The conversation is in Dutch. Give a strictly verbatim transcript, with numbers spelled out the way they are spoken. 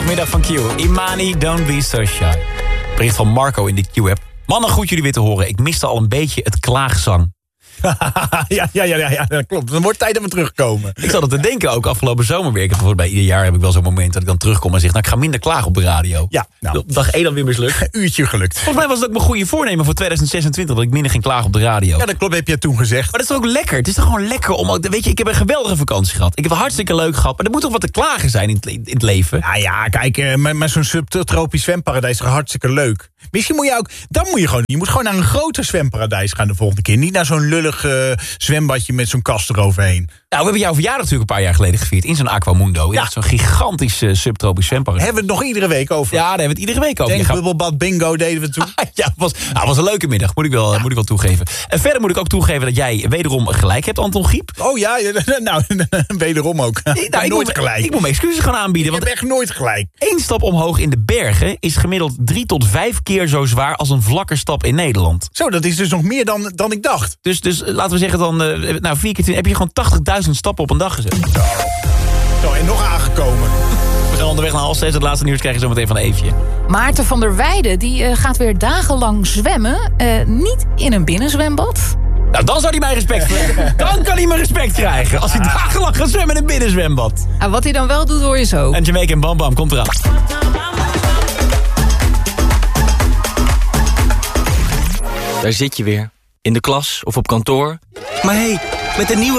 Zaterdagmiddag van Q. Imani, don't be so shy. Bericht van Marco in de Q-app. Mannen, goed jullie weer te horen. Ik miste al een beetje het klaagzang. ja, ja, ja, ja, dat klopt. Dan wordt tijd dat we terugkomen. Ik zat het te denken ook afgelopen zomer weer. Ik heb bijvoorbeeld bij ieder jaar heb ik wel zo'n moment dat ik dan terugkom en zeg, nou, ik ga minder klagen op de radio. Ja, nou. Dag één dan weer mislukt. Een uurtje gelukt. Volgens mij was het ook mijn goede voornemen voor twintig zesentwintig... dat ik minder ging klagen op de radio. Ja, dat klopt, heb je toen gezegd. Maar dat is toch ook lekker? Het is toch gewoon lekker om... Weet je, ik heb een geweldige vakantie gehad. Ik heb het hartstikke leuk gehad. Maar er moet toch wat te klagen zijn in het, in het leven? Ja, ja, kijk, uh, met, met zo'n subtropisch zwemparadijs is toch hartstikke leuk. Misschien moet je ook... Dan moet je gewoon... Je moet gewoon naar een groter zwemparadijs gaan de volgende keer. Niet naar zo'n lullig uh, zwembadje met zo'n kast eroverheen. Nou, we hebben jouw verjaardag natuurlijk een paar jaar geleden gevierd. In zo'n Aquamundo. Ja. Zo'n gigantisch uh, subtropisch zwemparadijs. Hebben we het nog iedere week over? Ja, daar hebben we het iedere week over. Denkbubbelbad bingo deden we toen. ja, het was, nou, was een leuke middag, moet ik wel, ja. moet ik wel toegeven. En verder moet ik ook toegeven dat jij wederom gelijk hebt, Anton Giep. Oh ja, nou, wederom ook. Nou, ik nooit moet, gelijk. Ik moet mijn excuses gaan aanbieden. Ik heb echt nooit gelijk. Eén stap omhoog in de bergen is gemiddeld drie tot vijf keer zo zwaar als een vlakke stap in Nederland. Zo, dat is dus nog meer dan, dan ik dacht. Dus, dus laten we zeggen dan, uh, nou vier keer tien, heb je gewoon tachtigduizend stappen op een dag gezet. Zo, Zo en nog aangekomen. We gaan onderweg naar half zes. Het laatste nieuws krijg je zo meteen van Eefje. Maarten van der Weijden die, uh, gaat weer dagenlang zwemmen. Uh, niet in een binnenzwembad. Nou, dan zou hij mij respect krijgen. Dan kan hij mijn respect krijgen. Als hij dagenlang gaat zwemmen in een binnenzwembad. Uh, wat hij dan wel doet, hoor je zo. En Jamaica en Bam Bam, komt eraan. Daar zit je weer. In de klas of op kantoor. Maar hé, hey, met een nieuwe